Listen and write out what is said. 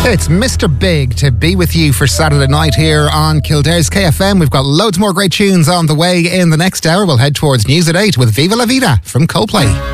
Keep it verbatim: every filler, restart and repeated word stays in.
It's Mister Big to be with you for Saturday night here on Kildare's K F M. We've got loads more great tunes on the way in the next hour. We'll head towards News at eight with Viva La Vida from Coldplay.